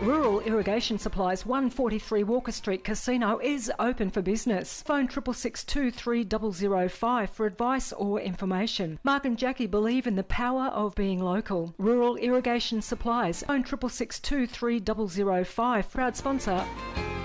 Rural Irrigation Supplies, 143 Walker Street Casino is open for business. Phone 666 23005 for advice or information. Mark and Jackie believe in the power of being local. Rural Irrigation Supplies, phone 666 23005. Proud sponsor.